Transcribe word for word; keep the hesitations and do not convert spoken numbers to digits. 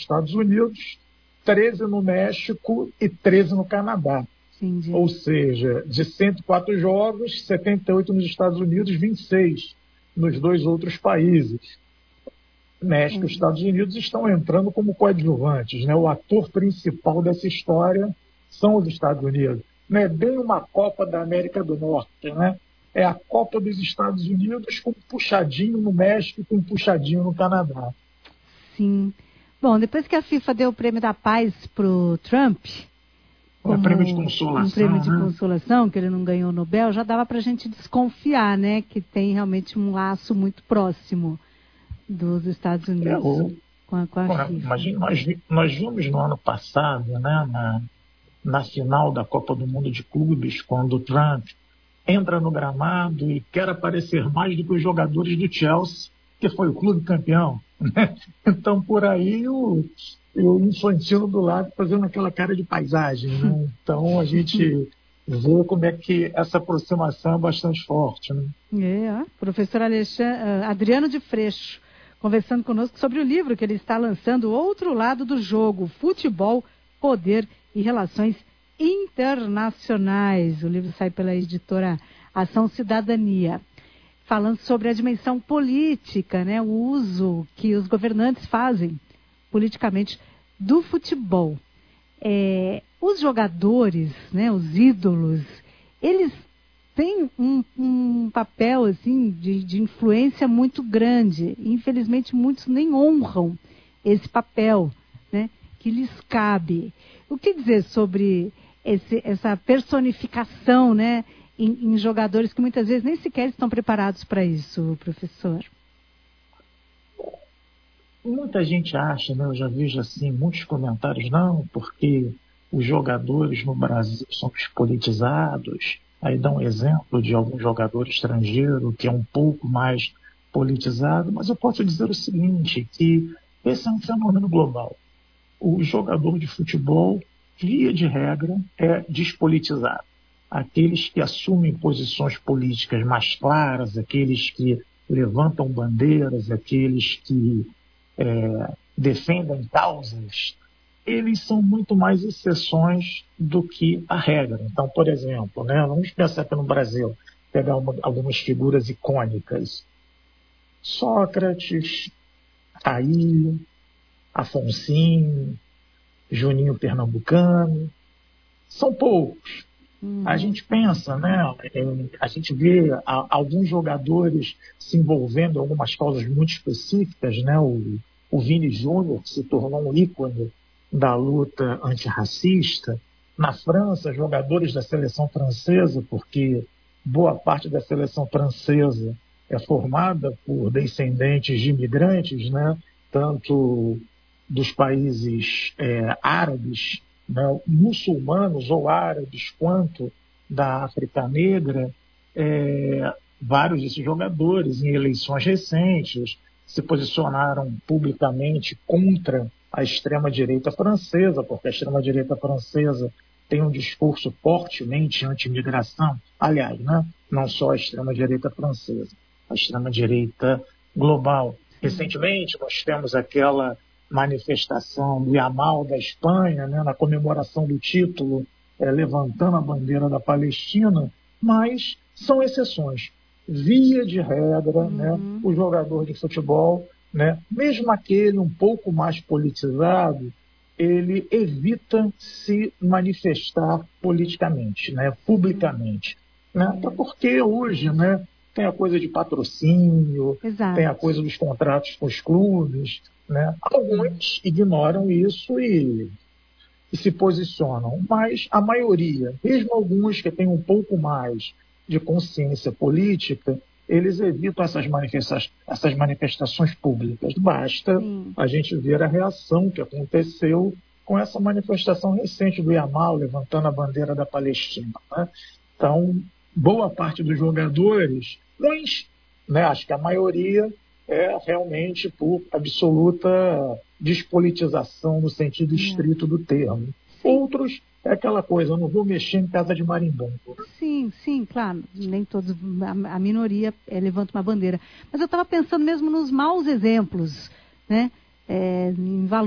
Estados Unidos, treze no México e treze no Canadá. Entendi. Ou seja, de cento e quatro jogos, setenta e oito nos Estados Unidos, vinte e seis nos dois outros países. México e Uhum. Estados Unidos estão entrando como coadjuvantes, né? O ator principal dessa história são os Estados Unidos. Não é bem uma Copa da América do Norte, né? É a Copa dos Estados Unidos com um puxadinho no México e com um puxadinho no Canadá. Sim. Bom, depois que a FIFA deu o prêmio da paz para o Trump, como um prêmio de consolação, um prêmio de né? consolação, que ele não ganhou o Nobel, já dava para a gente desconfiar, né? Que tem realmente um laço muito próximo dos Estados Unidos é, o, com a, com a Bom, FIFA. imagina, nós, nós vimos no ano passado, né, na, na final da Copa do Mundo de Clubes, quando o Trump entra no gramado e quer aparecer mais do que os jogadores do Chelsea, que foi o clube campeão. Né? Então, por aí, o, o Infantino do lado fazendo aquela cara de paisagem. Né? Então, a gente vê como é que essa aproximação é bastante forte. Né? É, professor Alexandre, Adriano de Freixo, conversando conosco sobre o livro que ele está lançando, Outro Lado do Jogo, Futebol, Poder e Relações Internacionais. O livro sai pela editora Ação Cidadania, falando sobre a dimensão política, né, o uso que os governantes fazem politicamente do futebol. É, os jogadores, né, os ídolos, eles têm um, um papel assim, de, de influência muito grande. Infelizmente, muitos nem honram esse papel, né, que lhes cabe. O que dizer sobre esse, essa personificação, né, em, em jogadores que muitas vezes nem sequer estão preparados para isso, professor? Muita gente acha, né, eu já vejo assim, muitos comentários, não, porque os jogadores no Brasil são despolitizados. Aí dá um exemplo de algum jogador estrangeiro que é um pouco mais politizado, mas eu posso dizer o seguinte, que esse é um fenômeno global. O jogador de futebol, via de regra, é despolitizado. Aqueles que assumem posições políticas mais claras, aqueles que levantam bandeiras, aqueles que é, defendem causas, eles são muito mais exceções do que a regra. Então, por exemplo, né, vamos pensar aqui no Brasil, pegar uma, algumas figuras icônicas. Sócrates, Aí, Afonsinho, Juninho Pernambucano, são poucos. Uhum. A gente pensa, né, a gente vê a, alguns jogadores se envolvendo em algumas causas muito específicas, né, o, o Vini Júnior, que se tornou um ícone da luta antirracista. Na França, jogadores da seleção francesa, porque boa parte da seleção francesa é formada por descendentes de imigrantes, né, tanto dos países é, árabes, né, muçulmanos ou árabes, quanto da África Negra. É, vários desses jogadores, em eleições recentes, se posicionaram publicamente contra a extrema-direita francesa, porque a extrema-direita francesa tem um discurso fortemente anti-imigração. Aliás, né, não só a extrema-direita francesa, a extrema-direita global. Recentemente, nós temos aquela manifestação do Yamal da Espanha, né, na comemoração do título, é, levantando a bandeira da Palestina, mas são exceções. Via de regra, uhum. né, o jogador de futebol, né, mesmo aquele um pouco mais politizado, ele evita se manifestar politicamente, né, publicamente. Né, até porque hoje, né, tem a coisa de patrocínio, Exato. Tem a coisa dos contratos com os clubes. Né? Alguns ignoram isso e, e se posicionam, mas a maioria, mesmo alguns que têm um pouco mais de consciência política, eles evitam essas, manifesta essas manifestações públicas. Basta Sim. a gente ver a reação que aconteceu com essa manifestação recente do Yamal, levantando a bandeira da Palestina. Né? Então, boa parte dos jogadores, mas, né, acho que a maioria é realmente por absoluta despolitização no sentido estrito do termo. Sim. Outros é aquela coisa, eu não vou mexer em casa de marimbondo. Sim, sim, claro, nem todos, a, a minoria é, levanta uma bandeira. Mas eu estava pensando mesmo nos maus exemplos, né, é, em valores.